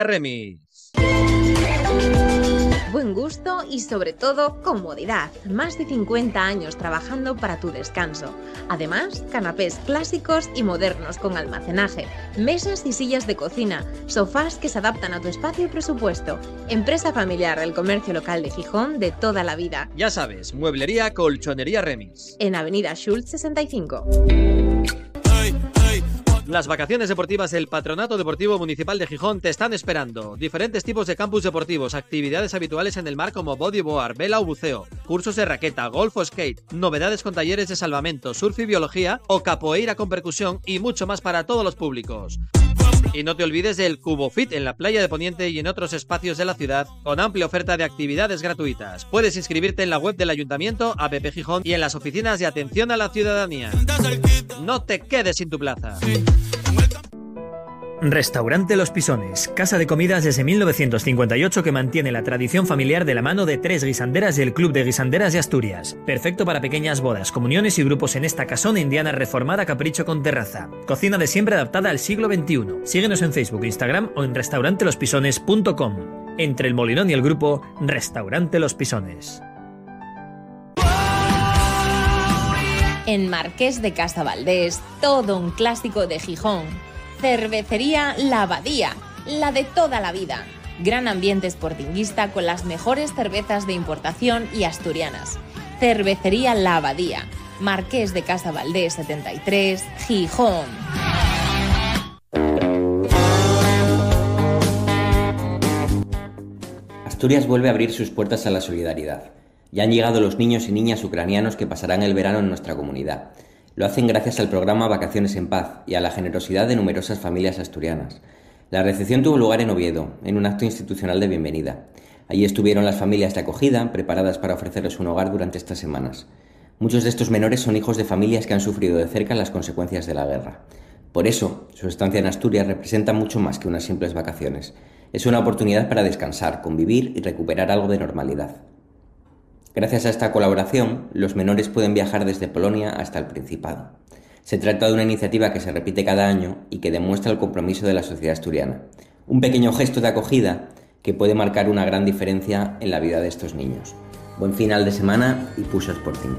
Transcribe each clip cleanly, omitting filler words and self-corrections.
Remis. Buen gusto y sobre todo comodidad. Más de 50 años trabajando para tu descanso. Además, canapés clásicos y modernos con almacenaje, mesas y sillas de cocina, sofás que se adaptan a tu espacio y presupuesto. Empresa familiar del comercio local de Gijón de toda la vida. Ya sabes, mueblería Colchonería Remis. En Avenida Schultz 65. Las vacaciones deportivas del Patronato Deportivo Municipal de Gijón te están esperando. Diferentes tipos de campus deportivos, actividades habituales en el mar como bodyboard, vela o buceo, cursos de raqueta, golf o skate, novedades con talleres de salvamento, surf y biología o capoeira con percusión y mucho más para todos los públicos. Y no te olvides del Cubo Fit en la playa de Poniente y en otros espacios de la ciudad con amplia oferta de actividades gratuitas. Puedes inscribirte en la web del Ayuntamiento, APP Gijón y en las oficinas de atención a la ciudadanía. No te quedes sin tu plaza. Restaurante Los Pisones, casa de comidas desde 1958 que mantiene la tradición familiar de la mano de 3 guisanderas del Club de Guisanderas de Asturias. Perfecto para pequeñas bodas, comuniones y grupos en esta casona indiana reformada capricho con terraza. Cocina de siempre adaptada al siglo XXI. Síguenos en Facebook, Instagram o en restaurantelospisones.com. Entre el Molinón y el grupo, Restaurante Los Pisones. En Marqués de Casavaldés, todo un clásico de Gijón. Cervecería La Abadía, la de toda la vida. Gran ambiente sportinguista con las mejores cervezas de importación y asturianas. Cervecería La Abadía, Marqués de Casavaldés 73, Gijón. Asturias vuelve a abrir sus puertas a la solidaridad. Ya han llegado los niños y niñas ucranianos que pasarán el verano en nuestra comunidad. Lo hacen gracias al programa Vacaciones en Paz y a la generosidad de numerosas familias asturianas. La recepción tuvo lugar en Oviedo, en un acto institucional de bienvenida. Allí estuvieron las familias de acogida, preparadas para ofrecerles un hogar durante estas semanas. Muchos de estos menores son hijos de familias que han sufrido de cerca las consecuencias de la guerra. Por eso, su estancia en Asturias representa mucho más que unas simples vacaciones. Es una oportunidad para descansar, convivir y recuperar algo de normalidad. Gracias a esta colaboración, los menores pueden viajar desde Polonia hasta el Principado. Se trata de una iniciativa que se repite cada año y que demuestra el compromiso de la sociedad asturiana. Un pequeño gesto de acogida que puede marcar una gran diferencia en la vida de estos niños. Buen final de semana y push Sporting.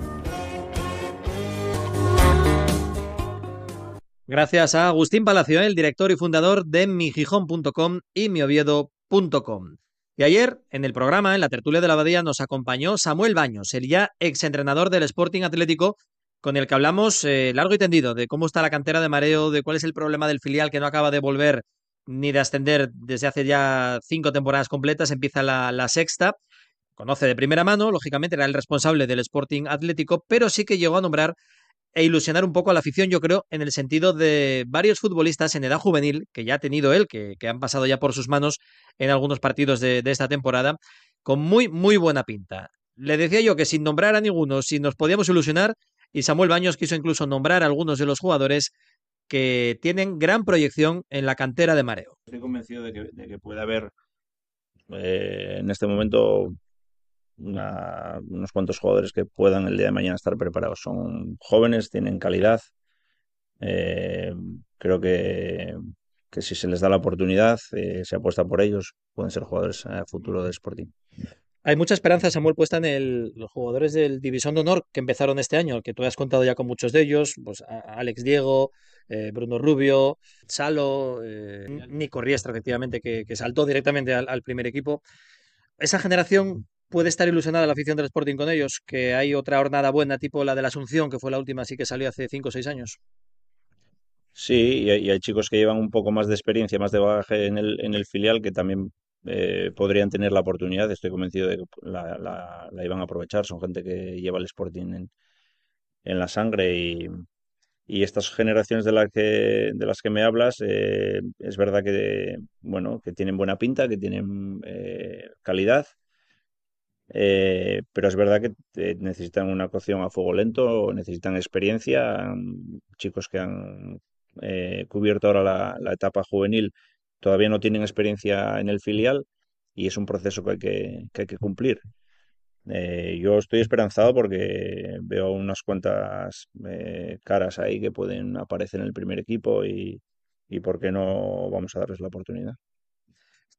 Gracias a Agustín Palacio, el director y fundador de migijón.com y mioviedo.com. Y ayer, en el programa, en la tertulia de la Abadía, nos acompañó Samuel Baños, el ya exentrenador del Sporting Atlético, con el que hablamos largo y tendido de cómo está la cantera de Mareo, de cuál es el problema del filial que no acaba de volver ni de ascender desde hace ya 5 temporadas completas, empieza la sexta. Conoce de primera mano, lógicamente era el responsable del Sporting Atlético, pero sí que llegó a nombrar e ilusionar un poco a la afición, yo creo, en el sentido de varios futbolistas en edad juvenil, que ya ha tenido él, que han pasado ya por sus manos en algunos partidos de esta temporada, con muy, muy buena pinta. Le decía yo que sin nombrar a ninguno, si nos podíamos ilusionar, y Samuel Baños quiso incluso nombrar a algunos de los jugadores que tienen gran proyección en la cantera de Mareo. Estoy convencido de que puede haber en este momento unos cuantos jugadores que puedan el día de mañana estar preparados. Son jóvenes, tienen calidad. Eh, Creo que si se les da la oportunidad, se apuesta por ellos, pueden ser jugadores a futuro del Sporting. Hay mucha esperanza, Samuel, puesta en los jugadores del División de Honor que empezaron este año, que tú has contado ya con muchos de ellos, pues Alex Diego, Bruno Rubio, Salo, Nico Riestra, efectivamente, que saltó directamente al primer equipo. Esa generación puede estar ilusionada la afición del Sporting con ellos, que hay otra jornada buena, tipo la de la Asunción, que fue la última, así que salió hace 5 o 6 años. Sí, y hay chicos que llevan un poco más de experiencia, más de bagaje en el filial, que también podrían tener la oportunidad. Estoy convencido de que la iban a aprovechar. Son gente que lleva el Sporting en la sangre y estas generaciones de las que me hablas, es verdad que, bueno, que tienen buena pinta, que tienen calidad, pero es verdad que necesitan una cocción a fuego lento, necesitan experiencia. Chicos que han cubierto ahora la etapa juvenil todavía no tienen experiencia en el filial y es un proceso que hay que cumplir. Yo estoy esperanzado porque veo unas cuantas caras ahí que pueden aparecer en el primer equipo y por qué no vamos a darles la oportunidad.